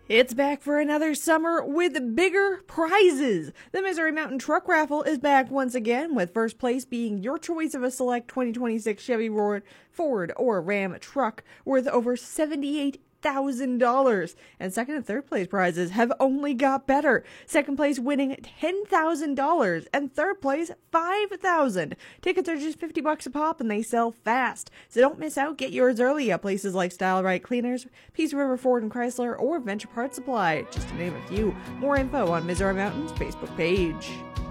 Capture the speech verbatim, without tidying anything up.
It's back for another summer with bigger prizes. The Missouri Mountain Truck Raffle is back once again, with first place being your choice of a select twenty twenty-six Chevy Ford or Ram truck worth over seventy-eight thousand dollars. And second and third place prizes have only got better. Second place winning ten thousand dollars and third place five thousand dollars. Tickets are just fifty bucks a pop and they sell fast. So don't miss out. Get yours early at places like Style Right Cleaners, Peace River Ford and Chrysler, or Venture Parts Supply, just to name a few. More info on Missouri Mountain's Facebook page.